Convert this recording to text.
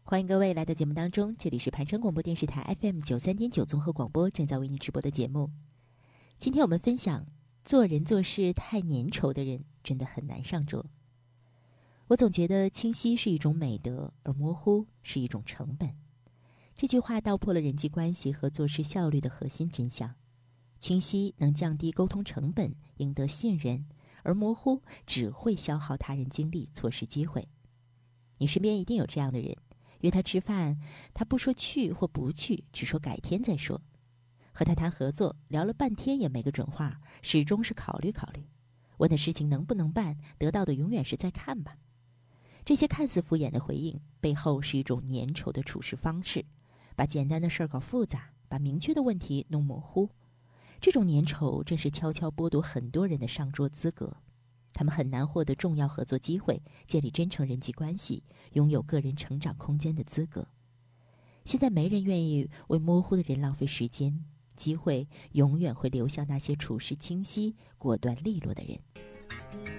欢迎各位来到节目当中，这里是盘城广播电视台 FM93.9 综合广播正在为你直播的节目。今天我们分享，做人做事太粘稠的人真的很难上桌。我总觉得清晰是一种美德，而模糊是一种成本。这句话道破了人际关系和做事效率的核心真相。清晰能降低沟通成本，赢得信任，而模糊只会消耗他人精力，错失机会。你身边一定有这样的人，约他吃饭，他不说去或不去，只说改天再说。和他谈合作，聊了半天也没个准话，始终是考虑考虑。问他事情能不能办，得到的永远是再看吧。这些看似敷衍的回应，背后是一种粘稠的处事方式，把简单的事儿搞复杂，把明确的问题弄模糊。这种粘稠正是悄悄剥夺很多人的上桌资格。他们很难获得重要合作机会，建立真诚人际关系，拥有个人成长空间的资格。现在没人愿意为模糊的人浪费时间，机会永远会流向那些处事清晰、果断利落的人。